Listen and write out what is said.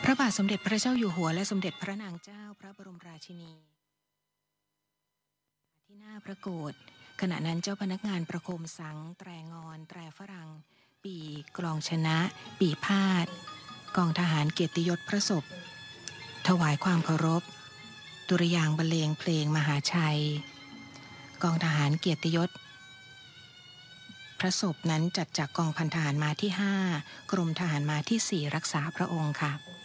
พระบาทสมเด็จพระเจ้าอยู่หัวและสมเด็จพระนางเจ้าพระบรมราชินีที่หน้าพระโกฐขณะนั้นเจ้าพนักงานประโคมสังแตรงอนแตรฝรั่งปีกลองชนะปีพาดกองทหารเกียรติยศพระศพถวายความเคารพดุริยางค์บรรเลงเพลงมหาชัยกองทหารเกียรติยศพระศพนั้นจัดจากกองพันทหารม้าที่5กรมทหารม้าที่4รักษาพระองค์ค่ะ